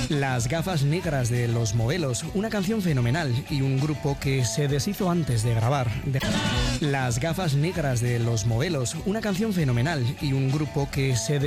Las gafas negras de Los Modelos, una canción fenomenal y un grupo que se deshizo antes de grabar. Las gafas negras de Los Modelos, una canción fenomenal y un grupo que se